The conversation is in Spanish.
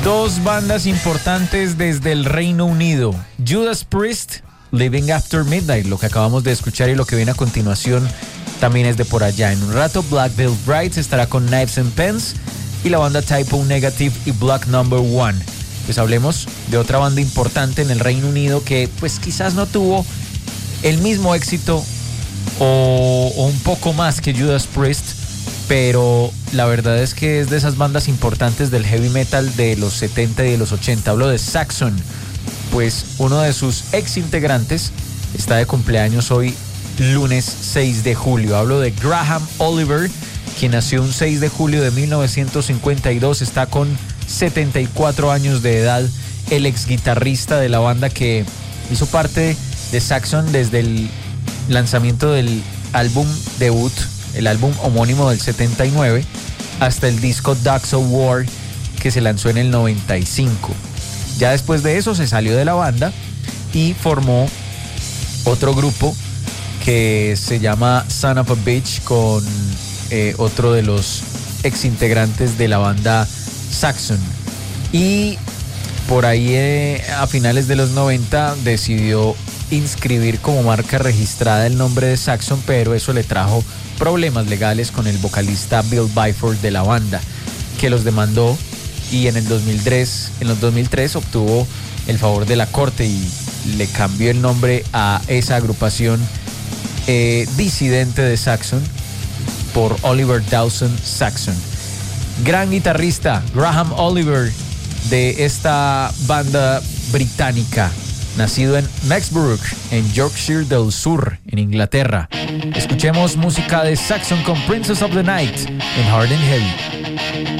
Dos bandas importantes desde el Reino Unido. Judas Priest, Living After Midnight, lo que acabamos de escuchar y lo que viene a continuación también es de por allá. En un rato Black Veil Brides estará con Knives and Pens y la banda Type O Negative y Black Number One. Pues hablemos de otra banda importante en el Reino Unido que pues quizás no tuvo el mismo éxito o un poco más que Judas Priest, pero la verdad es que es de esas bandas importantes del heavy metal de los 70 y de los 80. Hablo de Saxon, pues uno de sus ex integrantes está de cumpleaños hoy, lunes 6 de julio. Hablo de Graham Oliver, quien nació un 6 de julio de 1952, está con 74 años de edad, el ex guitarrista de la banda que hizo parte de Saxon desde el lanzamiento del álbum debut, el álbum homónimo del 79, hasta el disco Dogs of War que se lanzó en el 95. Ya después de eso se salió de la banda y formó otro grupo que se llama Son of a Bitch con otro de los ex integrantes de la banda Saxon. Y por ahí a finales de los 90 decidió inscribir como marca registrada el nombre de Saxon, pero eso le trajo problemas legales con el vocalista Bill Byford de la banda, que los demandó y en los 2003 obtuvo el favor de la corte y le cambió el nombre a esa agrupación disidente de Saxon por Oliver Dawson Saxon. Gran guitarrista Graham Oliver de esta banda británica, nacido en Mexborough, en Yorkshire del Sur, en Inglaterra. Escuchemos música de Saxon con Princess of the Night en Hard and Heavy.